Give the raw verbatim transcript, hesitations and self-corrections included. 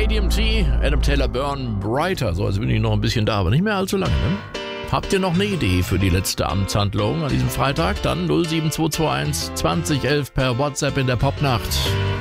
A D M T, Adam Taylor Byrne, Brighter. So, also bin ich noch ein bisschen da, aber nicht mehr allzu lange, ne? Habt ihr noch eine Idee für die letzte Amtshandlung an diesem Freitag? Dann null sieben zwei zwei eins zwanzig elf per WhatsApp in der Popnacht.